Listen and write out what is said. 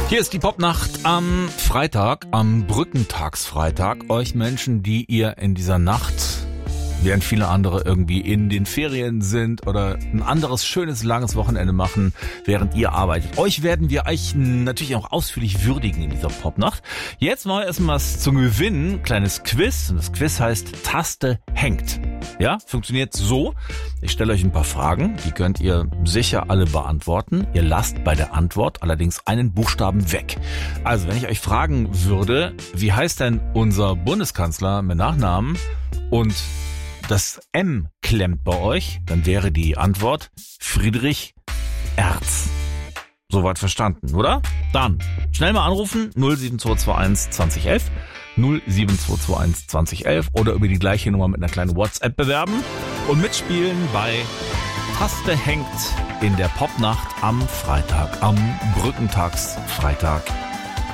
Hier ist die Popnacht am Freitag, am Brückentagsfreitag. Euch Menschen, die ihr in dieser Nacht, während viele andere irgendwie in den Ferien sind oder ein anderes schönes, langes Wochenende machen, während ihr arbeitet. Euch werden wir euch natürlich auch ausführlich würdigen in dieser Popnacht. Jetzt mal erstmal was zum Gewinnen. Kleines Quiz. Und das Quiz heißt Taste hängt. Ja, funktioniert so. Ich stelle euch ein paar Fragen, die könnt ihr sicher alle beantworten. Ihr lasst bei der Antwort allerdings einen Buchstaben weg. Also, wenn ich euch fragen würde, wie heißt denn unser Bundeskanzler mit Nachnamen und das M klemmt bei euch, dann wäre die Antwort Friedrich Erz. Soweit verstanden, oder? Dann schnell mal anrufen, 07221 2011, 07221 2011 oder über die gleiche Nummer mit einer kleinen WhatsApp bewerben und mitspielen bei Taste hängt in der Popnacht am Freitag, am Brückentagsfreitag.